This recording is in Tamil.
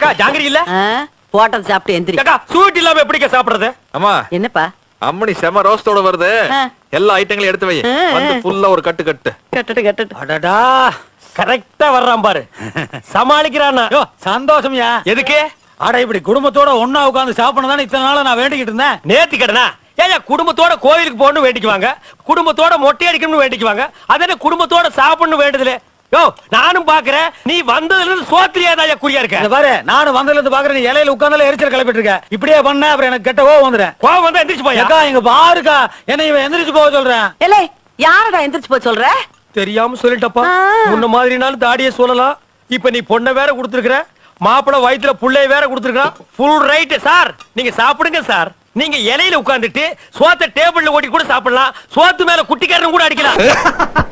அக்கா ஜாங்கிரி இல்ல போட்டது சாப்பிட்டு எந்திரி. அக்கா ஸ்வீட் இல்லாம எப்படிக்கா சாப்பிடுறது? அம்மா என்னப்பா அம்மணி செம ரோஸ்டோட வருது. எல்லா ஐட்டங்களையும் எடுத்து வை. வந்து ஃபுல்லா ஒரு கட்டு கட்டு. கட்டட்டு. அடடா கரெக்டா வர்றான் பாரு. சமாளிக்கிறானா? யோ சந்தோஷம்யா. எதுக்கு? அட இப்படி குடும்பத்தோட ஒண்ணா உட்கார்ந்து சாப்பிடணும் இத்தனை நாளா நான் வேண்டிக்கிட்டு இருந்தேன். நேத்தி கடனா? ஏயா குடும்பத்தோட கோயிலுக்கு போகணும் வேண்டிக்குவாங்க, குடும்பத்தோட மொட்டை அடிக்கணும்னு வேண்டிக்குவாங்க, அதே குடும்பத்தோட சாப்பிடணும் வேண்டுதுல. யோ நானும் பாக்குறேன், நீ வந்ததுல இருந்து சோத்திரியாதாயா குறியா இருக்க. இங்க பாரு, நானும் வந்ததுல இருந்து பாக்குறேன், நீ இலையில உட்கார்ந்தால எரிச்சல் கிளப்பிட்டு இருக்க. இப்படியே பண்ண அப்புறம் எனக்கு கெட்ட கோவம் வந்துடும். கோவம் வந்தா எந்திரிச்சு போயா. அக்கா இங்க பாருக்கா, என்ன இவன் எந்திரிச்சு போக சொல்றேன். ஏலே யாரடா எந்திரிச்சு போக சொல்ற? தெரியாம சொல்லிட்டப்பா. முன்ன மாதிரினாலும் தாடியே சொல்லலாம். இப்ப நீ பொண்ணை வேற கொடுத்துருக்க, மாப்பிள வயித்துல புள்ளைய வேற கொடுத்துருக்கான். Full right sir. நீங்க சாப்பிடுங்க சார். நீங்க இலையில உட்கார்ந்துட்டு சோத்த டேபிள்ல ஓட்டி கூட சாப்பிடலாம். சோத்து மேல குட்டிக்காரன் கூட அடிக்கலாம்.